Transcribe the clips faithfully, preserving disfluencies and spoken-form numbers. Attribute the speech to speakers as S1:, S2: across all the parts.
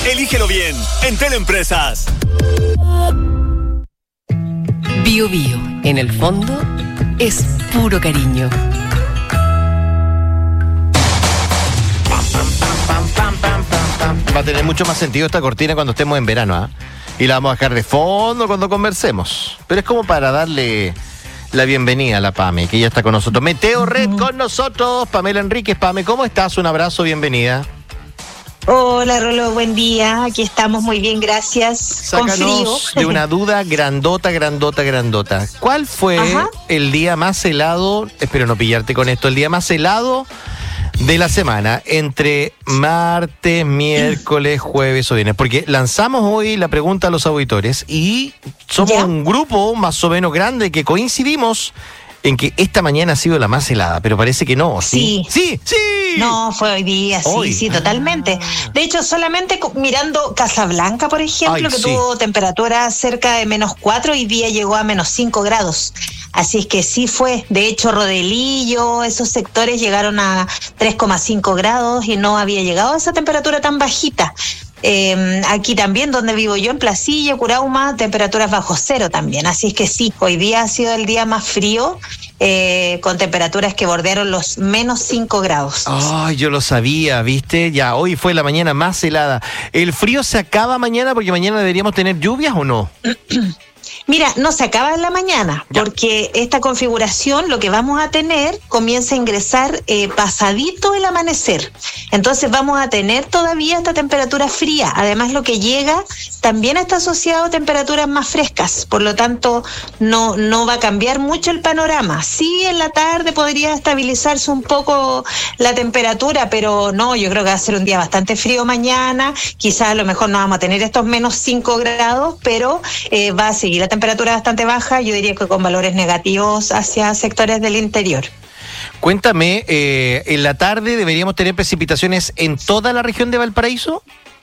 S1: Elígelo bien en Teleempresas.
S2: Bio Bio, en el fondo, es puro cariño.
S3: Va a tener mucho más sentido esta cortina cuando estemos en verano, ¿ah? ¿eh? Y la vamos a dejar de fondo cuando conversemos. Pero es como para darle la bienvenida a la Pame, que ya está con nosotros. Meteo Red con nosotros. Pamela Enríquez. Pame, ¿cómo estás? Un abrazo, bienvenida.
S4: Hola, Rolo, buen día. Aquí estamos muy bien, gracias.
S3: Sácanos
S4: con frío.
S3: de una duda grandota, grandota, grandota. ¿Cuál fue Ajá. el día más helado, espero no pillarte con esto, el día más helado de la semana, entre martes, miércoles, jueves o viernes? Porque lanzamos hoy la pregunta a los auditores y somos ¿Ya? un grupo más o menos grande que coincidimos en que esta mañana ha sido la más helada, pero parece que no, ¿sí?
S4: Sí,
S3: sí, sí.
S4: No, fue hoy día, sí, hoy. sí, totalmente. De hecho, solamente mirando Casablanca, por ejemplo, Ay, que sí. tuvo temperatura cerca de menos cuatro, hoy día llegó a menos cinco grados. Así es que sí fue. De hecho, Rodelillo, esos sectores llegaron a tres coma cinco grados y no había llegado a esa temperatura tan bajita. Eh, aquí también, donde vivo yo, en Placilla, Curauma, temperaturas bajo cero también. Así es que sí, hoy día ha sido el día más frío, eh, con temperaturas que bordearon los menos cinco grados.
S3: Ay, yo lo sabía, ¿viste? Ya, hoy fue la mañana más helada. ¿El frío se acaba mañana porque mañana deberíamos tener lluvias o no?
S4: Mira, no se acaba en la mañana, ya. porque esta configuración, lo que vamos a tener, comienza a ingresar eh, pasadito el amanecer. Entonces vamos a tener todavía esta temperatura fría. Además, lo que llega también está asociado a temperaturas más frescas. Por lo tanto, no, no va a cambiar mucho el panorama. Sí, en la tarde podría estabilizarse un poco la temperatura, pero no, yo creo que va a ser un día bastante frío mañana. Quizás a lo mejor no vamos a tener estos menos cinco grados, pero eh, va a seguir la temperatura bastante baja, yo diría que con valores negativos hacia sectores del interior.
S3: Cuéntame, eh, ¿en la tarde deberíamos tener precipitaciones en toda la región de Valparaíso?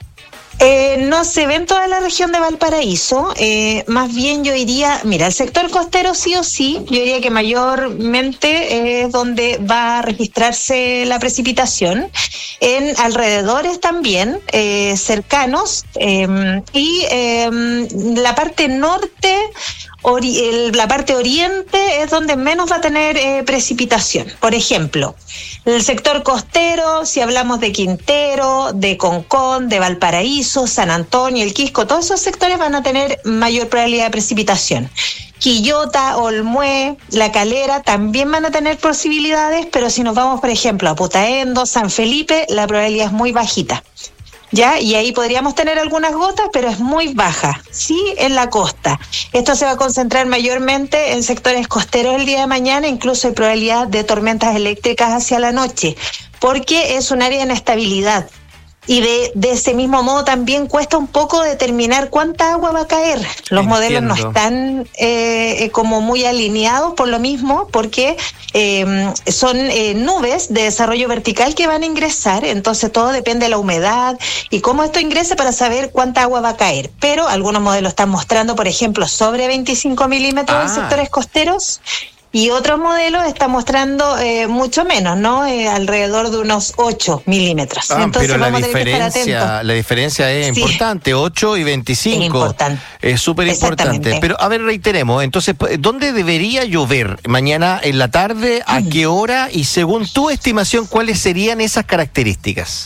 S4: Eh, no se ve en toda la región de Valparaíso, eh, más bien yo diría, mira, el sector costero sí o sí, yo diría que mayormente es donde va a registrarse la precipitación, en alrededores también, eh, cercanos, eh, y eh, la parte norte, ori- el, la parte oriente es donde menos va a tener eh, precipitación. Por ejemplo, el sector costero, si hablamos de Quintero, de Concón, de Valparaíso, San Antonio, El Quisco, todos esos sectores van a tener mayor probabilidad de precipitación. Quillota, Olmué, La Calera también van a tener posibilidades, pero si nos vamos, por ejemplo, a Putaendo, San Felipe, la probabilidad es muy bajita. ¿Ya? Y ahí podríamos tener algunas gotas, pero es muy baja, sí, en la costa. Esto se va a concentrar mayormente en sectores costeros el día de mañana, incluso hay probabilidad de tormentas eléctricas hacia la noche, porque es un área de inestabilidad. Y de, de ese mismo modo también cuesta un poco determinar cuánta agua va a caer. Los Entiendo. modelos no están eh, como muy alineados por lo mismo, porque eh, son eh, nubes de desarrollo vertical que van a ingresar, entonces todo depende de la humedad y cómo esto ingrese para saber cuánta agua va a caer. Pero algunos modelos están mostrando, por ejemplo, sobre veinticinco milímetros ah. en sectores costeros. Y otros modelos están mostrando eh, mucho menos, ¿no? Eh, alrededor de unos ocho milímetros.
S3: Ah,
S4: Entonces
S3: pero
S4: vamos
S3: la
S4: a tener que estar
S3: diferencia,
S4: atentos.
S3: la diferencia es sí. importante, ocho y veinticinco. Es
S4: importante.
S3: Es súper importante. Pero a ver, reiteremos, entonces, ¿dónde debería llover? ¿Mañana en la tarde? ¿A mm. qué hora? Y según tu estimación, ¿cuáles serían esas características?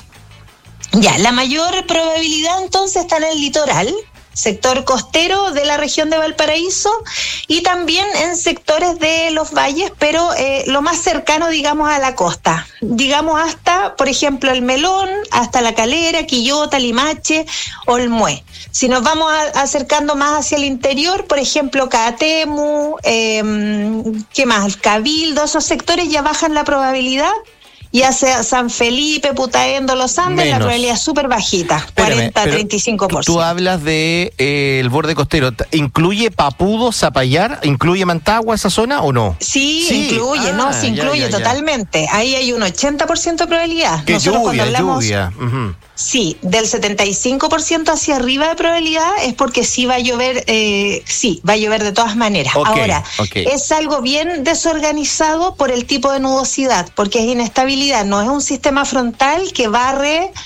S4: Ya, la mayor probabilidad entonces está en el litoral, sector costero de la región de Valparaíso y también en sectores de los valles, pero eh, lo más cercano, digamos, a la costa. Digamos hasta, por ejemplo, el Melón, hasta La Calera, Quillota, Limache, Olmué. Si nos vamos a, acercando más hacia el interior, por ejemplo, Caatemu, eh, ¿qué más? El Cabildo, esos sectores ya bajan la probabilidad. Y hacia San Felipe, Putaendo, Los Andes, Menos. La probabilidad es súper bajita, Espérame, cuarenta a treinta y cinco por ciento.
S3: Tú hablas de eh, el borde costero, ¿incluye Papudo, Zapallar, incluye Mantagua esa zona o no?
S4: Sí, sí. incluye, ah, no, se incluye ya, ya, totalmente. Ya. Ahí hay un ochenta por ciento de probabilidad.
S3: Que
S4: Nosotros
S3: lluvia,
S4: cuando hablamos,
S3: lluvia. Uh-huh.
S4: Sí, del setenta y cinco por ciento hacia arriba de probabilidad es porque sí va a llover, eh, sí, va a llover de todas maneras.
S3: Okay,
S4: Ahora,
S3: okay.
S4: es algo bien desorganizado por el tipo de nubosidad, porque es inestabilidad, no es un sistema frontal que barre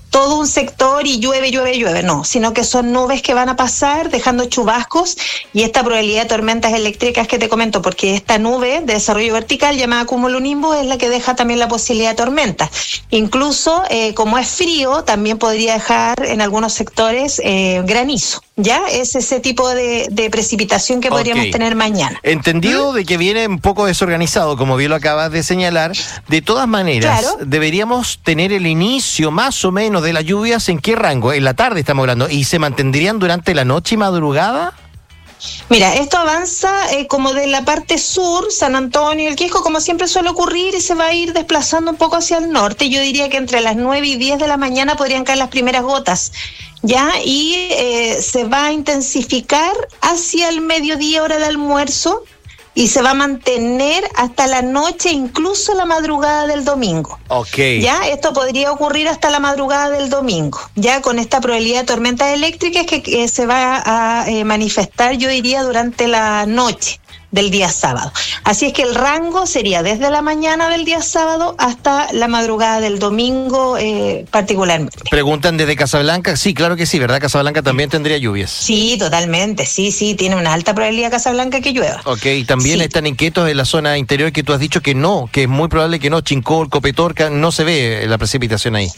S4: todo un sector y llueve, llueve, llueve, no, sino que son nubes que van a pasar dejando chubascos y esta probabilidad de tormentas eléctricas que te comento, porque esta nube de desarrollo vertical llamada cumulonimbus es la que deja también la posibilidad de tormentas. Incluso, eh, como es frío, también podría dejar en algunos sectores eh, granizo. Ya es ese tipo de, de precipitación que podríamos okay. tener mañana.
S3: Entendido ¿Mm? de que viene un poco desorganizado, como bien lo acabas de señalar, de todas maneras, claro. deberíamos tener el inicio más o menos de las lluvias, ¿en qué rango? En la tarde estamos hablando, ¿y se mantendrían durante la noche y madrugada?
S4: Mira, esto avanza eh, como de la parte sur, San Antonio, el Quisco, como siempre suele ocurrir, y se va a ir desplazando un poco hacia el norte. Yo diría que entre las nueve y diez de la mañana podrían caer las primeras gotas, ¿ya? Y eh, se va a intensificar hacia el mediodía, hora de almuerzo, y se va a mantener hasta la noche, incluso la madrugada del domingo.
S3: Okay.
S4: Ya, esto podría ocurrir hasta la madrugada del domingo, ya con esta probabilidad de tormentas eléctricas que, que se va a eh, manifestar, yo diría, durante la noche del día sábado. Así es que el rango sería desde la mañana del día sábado hasta la madrugada del domingo eh, particularmente.
S3: Preguntan desde Casablanca, sí, claro que sí, ¿verdad? Casablanca también tendría lluvias.
S4: Sí, totalmente, sí, sí, tiene una alta probabilidad Casablanca que llueva.
S3: Ok, y también sí. están inquietos en la zona interior que tú has dicho que no, que es muy probable que no, Chincol, Copetorca, no se ve la precipitación ahí.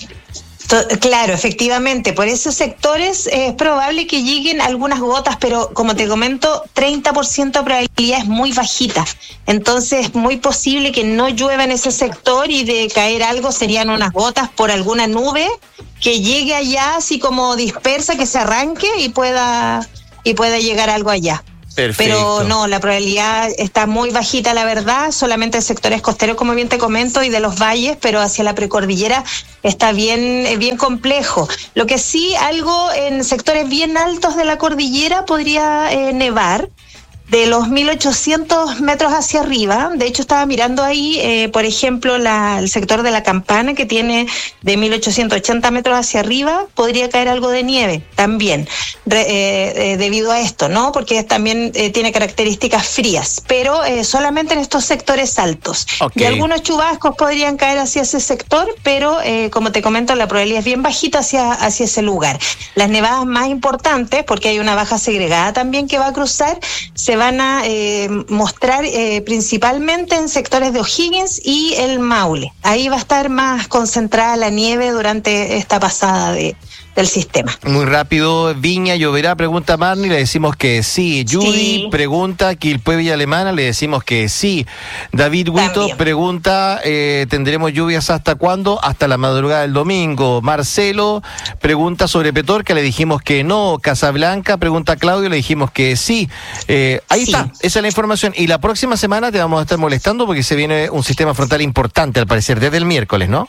S4: Claro, efectivamente, por esos sectores eh, es probable que lleguen algunas gotas, pero como te comento, treinta por ciento de probabilidad es muy bajita, entonces es muy posible que no llueva en ese sector y de caer algo serían unas gotas por alguna nube que llegue allá así como dispersa, que se arranque y pueda, y pueda llegar algo allá.
S3: Perfecto.
S4: Pero no, la probabilidad está muy bajita, la verdad, solamente en sectores costeros, como bien te comento, y de los valles, pero hacia la precordillera está bien, bien complejo. Lo que sí, algo en sectores bien altos de la cordillera podría eh, nevar, de los mil ochocientos metros hacia arriba. De hecho, estaba mirando ahí, eh, por ejemplo, la, el sector de la Campana, que tiene de mil ochocientos ochenta metros hacia arriba, podría caer algo de nieve también, re, eh, eh, debido a esto, ¿no? Porque también eh, tiene características frías, pero eh, solamente en estos sectores altos.
S3: Okay.
S4: Y algunos chubascos podrían caer hacia ese sector, pero eh, como te comento, la probabilidad es bien bajita hacia, hacia ese lugar. Las nevadas más importantes, porque hay una baja segregada también que va a cruzar, se van a eh, mostrar eh, principalmente en sectores de O'Higgins y el Maule. Ahí va a estar más concentrada la nieve durante esta pasada de, del sistema.
S3: Muy rápido, Viña, lloverá, pregunta Marni, le decimos que sí. Judy
S4: sí.
S3: pregunta, Quilpué, Villa Alemana, le decimos que sí. David Huito
S4: También.
S3: pregunta, eh, ¿tendremos lluvias hasta cuándo? Hasta la madrugada del domingo. Marcelo pregunta sobre Petorca, le dijimos que no. Casablanca pregunta Claudio, le dijimos que sí. Eh, ahí sí. está, esa es la información. Y la próxima semana te vamos a estar molestando porque se viene un sistema frontal importante, al parecer, desde el miércoles, ¿no?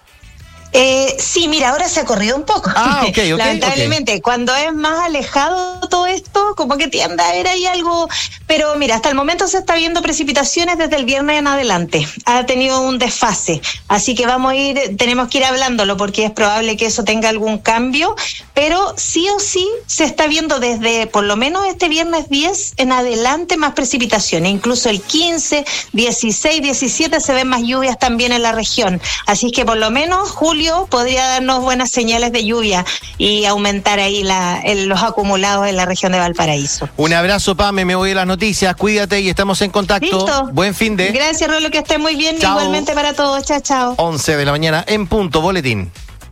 S4: Eh, sí, mira, ahora se ha corrido un poco.
S3: Ah, ok, ok.
S4: Lamentablemente,
S3: okay.
S4: Cuando es más alejado todo esto, como que tiende a haber ahí algo. Pero mira, hasta el momento se está viendo precipitaciones desde el viernes en adelante. Ha tenido un desfase. Así que vamos a ir, tenemos que ir hablándolo porque es probable que eso tenga algún cambio. Pero sí o sí se está viendo desde por lo menos este viernes diez en adelante más precipitaciones. Incluso el quince, dieciséis, diecisiete se ven más lluvias también en la región. Así que por lo menos julio podría darnos buenas señales de lluvia y aumentar ahí la, el, los acumulados en la región de Valparaíso.
S3: Un abrazo, Pame, me voy a las noticias, cuídate y estamos en contacto.
S4: Listo.
S3: Buen fin de...
S4: Gracias, Rolo, que esté muy bien.
S3: Chao.
S4: Igualmente para todos. Chao, chao.
S3: once de la mañana en punto, boletín.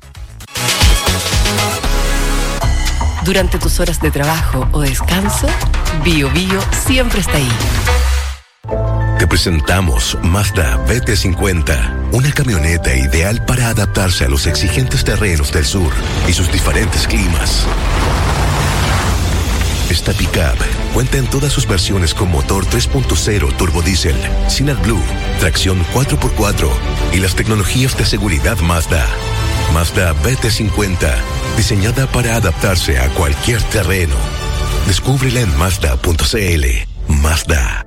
S2: Durante tus horas de trabajo o descanso, Bio Bio siempre está ahí.
S5: Te presentamos Mazda B T cincuenta, una camioneta ideal para adaptarse a los exigentes terrenos del sur y sus diferentes climas. Esta pickup cuenta en todas sus versiones con motor tres punto cero turbodiesel, sin AdBlue, tracción cuatro por cuatro y las tecnologías de seguridad Mazda. Mazda B T cincuenta, diseñada para adaptarse a cualquier terreno. Descúbrela en Mazda punto c l. Mazda.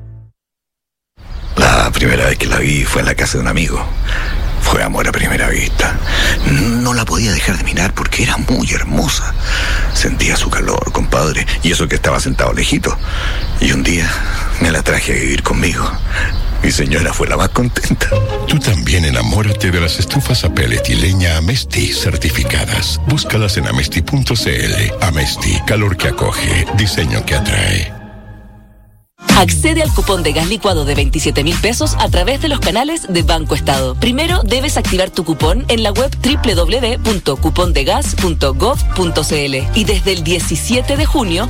S6: La primera vez que la vi fue en la casa de un amigo. Fue amor a primera vista. No la podía dejar de mirar porque era muy hermosa. Sentía su calor, compadre, y eso que estaba sentado lejito. Y un día me la traje a vivir conmigo. Mi señora fue la más contenta.
S7: Tú también enamórate de las estufas a pellet y leña Amesti certificadas. Búscalas en amesti punto cl. Amesti, calor que acoge, diseño que atrae.
S2: Accede al cupón de gas licuado de veintisiete mil pesos a través de los canales de Banco Estado. Primero debes activar tu cupón en la web doble u doble u doble u punto cupondegas punto gov punto cl y desde el diecisiete de junio